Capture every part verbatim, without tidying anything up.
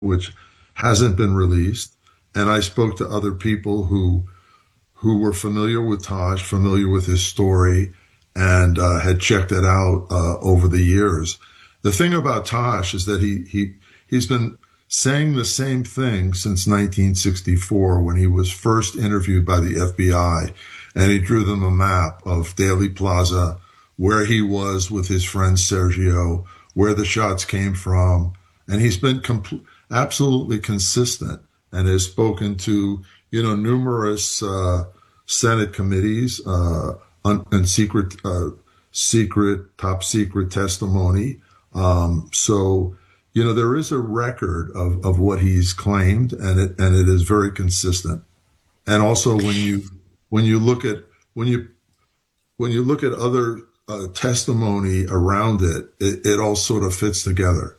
which hasn't been released. And I spoke to other people who who were familiar with Taj, familiar with his story, and uh, had checked it out uh, over the years. The thing about Taj is that he he he's been saying the same thing since nineteen sixty-four, when he was first interviewed by the F B I, and he drew them a map of Dealey Plaza, where he was with his friend Sergio, where the shots came from, and he's been compl- absolutely consistent and has spoken to, you know, numerous uh, Senate committees uh, on, and secret, uh, secret, top secret testimony. Um, so, you know, there is a record of, of what he's claimed, and it and it is very consistent. And also, when you when you look at when you when you look at other uh, testimony around it, it, it all sort of fits together.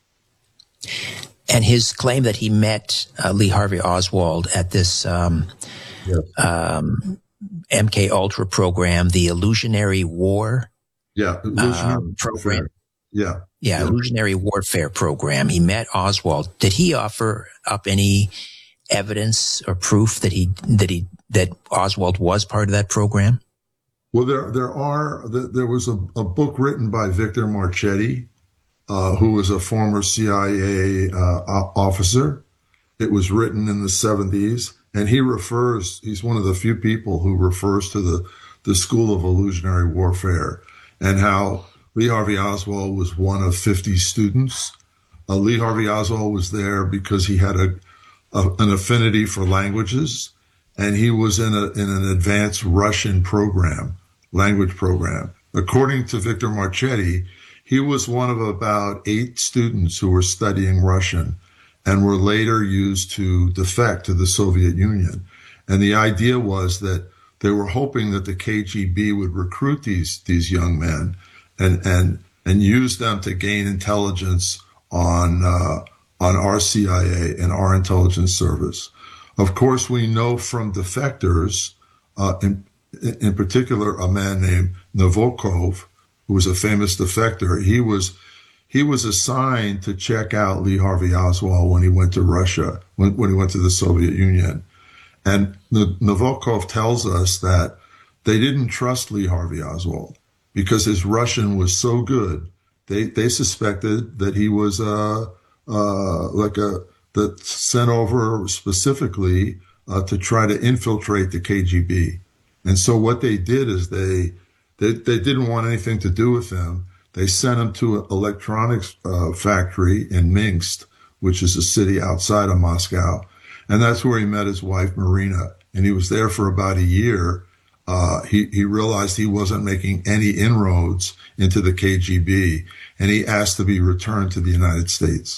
And his claim that he met uh, Lee Harvey Oswald at this um, yeah. um, M K Ultra program, the Illusionary War yeah, illusionary um, program. Yeah. yeah, yeah, Illusionary Warfare program. He met Oswald. Did he offer up any evidence or proof that he that he that Oswald was part of that program? Well, there there are there was a, a book written by Victor Marchetti, Uh, who was a former C I A uh, officer. It was written in the seventies, and he refers, he's one of the few people who refers to the, the School of Illusionary Warfare, and how Lee Harvey Oswald was one of fifty students. Uh, Lee Harvey Oswald was there because he had a, a an affinity for languages, and he was in a in an advanced Russian program, language program. According to Victor Marchetti, he was one of about eight students who were studying Russian and were later used to defect to the Soviet Union. And the idea was that they were hoping that the K G B would recruit these these young men and and and use them to gain intelligence on uh, on our C I A and our intelligence service. Of course, we know from defectors, uh, in in particular, a man named Nabokov, who was a famous defector. He was he was assigned to check out Lee Harvey Oswald when he went to Russia, when, when he went to the Soviet Union. And Nabokov tells us that they didn't trust Lee Harvey Oswald because his Russian was so good. They they suspected that he was uh, uh, like a that sent over specifically uh, to try to infiltrate the K G B. And so what they did is they They, they didn't want anything to do with him. They sent him to an electronics uh, factory in Minsk, which is a city outside of Moscow. And that's where he met his wife, Marina. And he was there for about a year. Uh, he, he realized he wasn't making any inroads into the K G B, and he asked to be returned to the United States.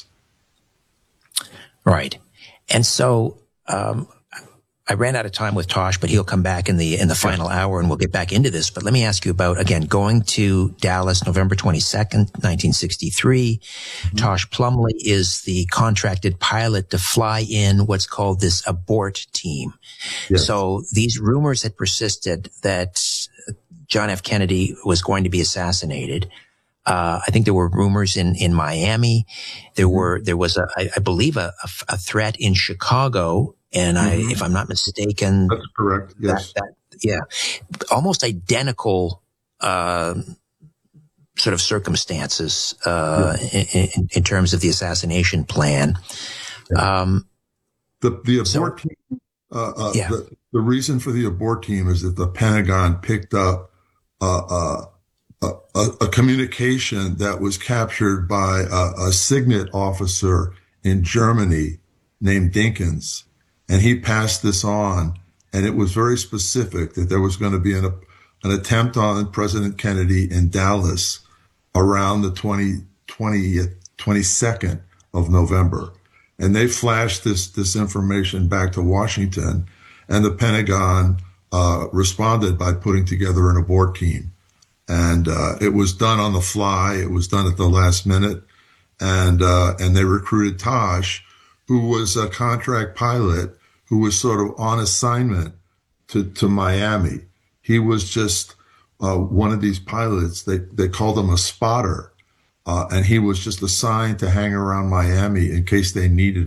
Right. And so, um, I ran out of time with Tosh, but he'll come back in the in the final hour, and we'll get back into this. But let me ask you about, again, going to Dallas, November twenty-second, nineteen sixty-three. Mm-hmm. Tosh Plumley is the contracted pilot to fly in what's called this abort team. Yes. So these rumors had persisted that John F. Kennedy was going to be assassinated. Uh, I think there were rumors in, in Miami. There were, there was a, I, I believe a, a, a threat in Chicago. And I, mm-hmm. if I'm not mistaken, that's correct. Yes. That, that, yeah. Almost identical, uh, sort of circumstances, uh, yes. in, in, in terms of the assassination plan. Yeah. Um, the, the abort so, team, uh, uh, yeah. the, the reason for the abort team is that the Pentagon picked up, uh, uh, A, a, a communication that was captured by a, a Signet officer in Germany named Dinkins, and he passed this on, and it was very specific that there was going to be an, an attempt on President Kennedy in Dallas around the twentieth, twenty-second of November. And they flashed this, this information back to Washington, and the Pentagon uh, responded by putting together an abort team. And uh, it was done on the fly. It was done at the last minute. And uh, and they recruited Tosh, who was a contract pilot who was sort of on assignment to, to Miami. He was just uh, one of these pilots. They, they called him a spotter. Uh, and he was just assigned to hang around Miami in case they needed